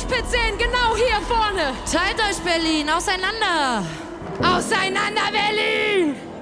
Mospit-Szenen, genau hier vorne! Teilt euch, Berlin, auseinander! Auseinander, Berlin!